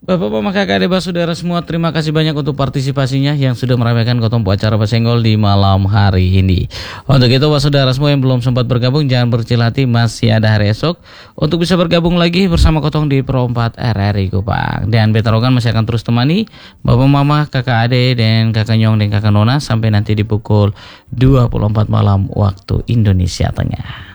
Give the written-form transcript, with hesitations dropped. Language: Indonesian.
Bapak, Mama, Kakak, adik, saudara semua, terima kasih banyak untuk partisipasinya yang sudah meramaikan ketompo acara Basenggol di malam hari ini. Untuk itu, Bapak saudara semua yang belum sempat bergabung, jangan berkecil hati, masih ada hari esok untuk bisa bergabung lagi bersama Kotong di Pro 4 RRI Kupang. Dan Betarogan masih akan terus temani Bapak, Mama, Kakak, adik, dan Kakak Nyong dan Kakak Nona sampai nanti di pukul 24 malam waktu Indonesia Tengah.